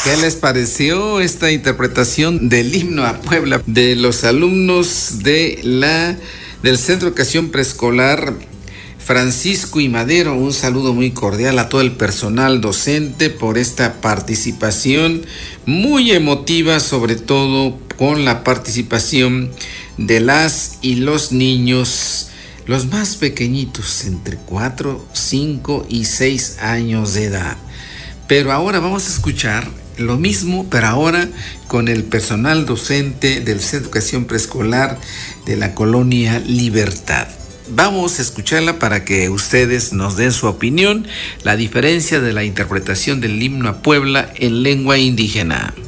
¿Qué les pareció esta interpretación del himno a Puebla de los alumnos del Centro de Educación Preescolar Francisco y Madero? Un saludo muy cordial a todo el personal docente por esta participación muy emotiva, sobre todo con la participación de las y los niños, los más pequeñitos, entre 4, 5 y 6 años de edad. Pero ahora vamos a escuchar lo mismo, pero ahora con el personal docente del Centro de Educación Preescolar de la Colonia Libertad. Vamos a escucharla para que ustedes nos den su opinión, la diferencia de la interpretación del himno a Puebla en lengua indígena.